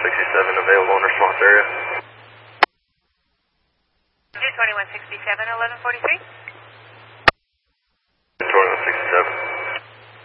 2167 available in response area. 2167, 1143. 2167.